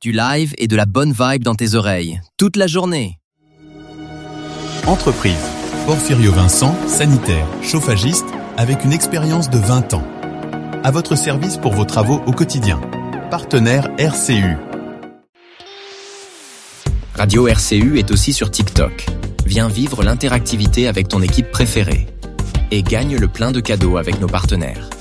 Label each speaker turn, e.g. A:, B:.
A: du live et de la bonne vibe dans tes oreilles, toute la journée.
B: Entreprise. Porfirio Vincent, sanitaire, chauffagiste, avec une expérience de 20 ans. À votre service pour vos travaux au quotidien. Partenaire RCU.
A: Radio RCU est aussi sur TikTok. Viens vivre l'interactivité avec ton équipe préférée. Et gagne le plein de cadeaux avec nos partenaires.